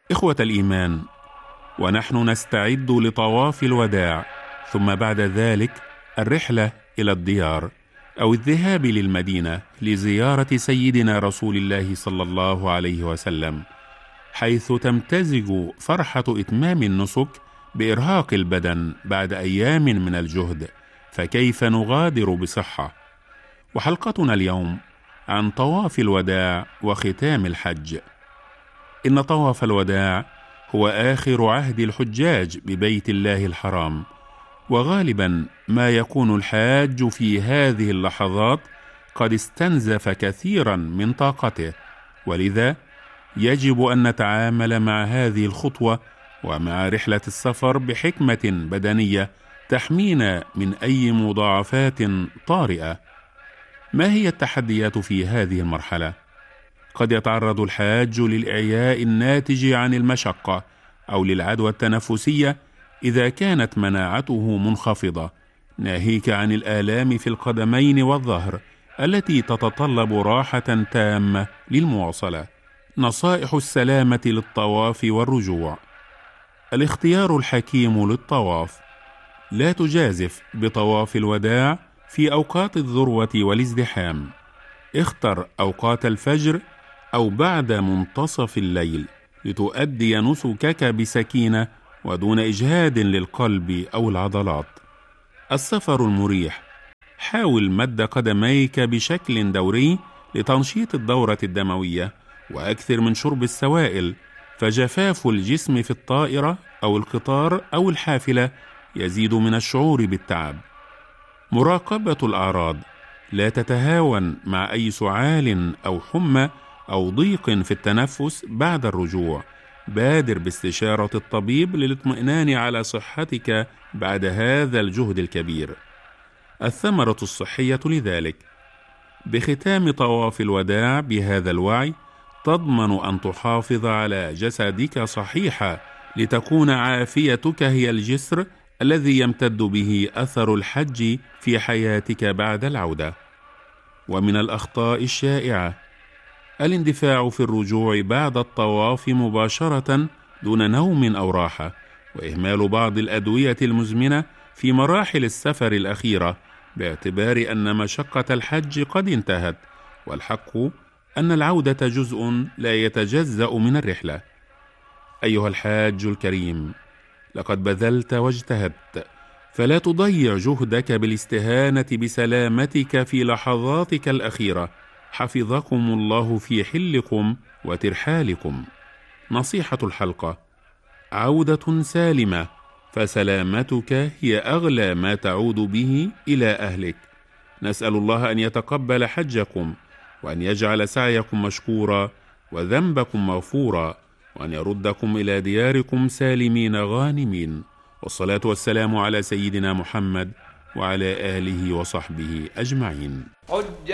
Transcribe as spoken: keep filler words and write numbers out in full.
إخوة الإيمان، ونحن نستعد لطواف الوداع، ثم بعد ذلك الرحلة إلى الديار أو الذهاب للمدينة لزيارة سيدنا رسول الله صلى الله عليه وسلم، حيث تمتزج فرحة إتمام النسك بإرهاق البدن بعد أيام من الجهد، فكيف نغادر بصحة؟ وحلقتنا اليوم عن طواف الوداع وختام الحج. إن طواف الوداع هو آخر عهد الحجاج ببيت الله الحرام، وغالبا ما يكون الحاج في هذه اللحظات قد استنزف كثيرا من طاقته، ولذا يجب أن نتعامل مع هذه الخطوة ومع رحلة السفر بحكمة بدنية تحمينا من أي مضاعفات طارئة. ما هي التحديات في هذه المرحلة؟ قد يتعرض الحاج للإعياء الناتج عن المشقة أو للعدوى التنفسية إذا كانت مناعته منخفضة، ناهيك عن الآلام في القدمين والظهر التي تتطلب راحة تامة للمواصلة. نصائح السلامة للطواف والرجوع. الاختيار الحكيم للطواف: لا تجازف بطواف الوداع في أوقات الذروة والازدحام، اختر أوقات الفجر أو بعد منتصف الليل لتؤدي نسكك بسكينة ودون إجهاد للقلب أو العضلات. السفر المريح: حاول مد قدميك بشكل دوري لتنشيط الدورة الدموية، وأكثر من شرب السوائل، فجفاف الجسم في الطائرة أو القطار أو الحافلة يزيد من الشعور بالتعب. مراقبة الأعراض: لا تتهاون مع أي سعال أو حمى أو ضيق في التنفس بعد الرجوع، بادر باستشارة الطبيب للاطمئنان على صحتك بعد هذا الجهد الكبير. الثمرة الصحية لذلك: بختام طواف الوداع بهذا الوعي تضمن أن تحافظ على جسدك صحيحا، لتكون عافيتك هي الجسر الذي يمتد به أثر الحج في حياتك بعد العودة. ومن الأخطاء الشائعة: الاندفاع في الرجوع بعد الطواف مباشرة دون نوم أو راحة، وإهمال بعض الأدوية المزمنة في مراحل السفر الأخيرة، باعتبار أن مشقة الحج قد انتهت، والحق أن العودة جزء لا يتجزأ من الرحلة. أيها الحاج الكريم، لقد بذلت واجتهدت، فلا تضيع جهدك بالاستهانة بسلامتك في لحظاتك الأخيرة. حفظكم الله في حلكم وترحالكم. نصيحة الحلقة: عودة سالمة، فسلامتك هي أغلى ما تعود به إلى أهلك. نسأل الله أن يتقبل حجكم، وأن يجعل سعيكم مشكورا وذنبكم مغفورا، وأن يردكم إلى دياركم سالمين غانمين. والصلاة والسلام على سيدنا محمد وعلى آله وصحبه أجمعين.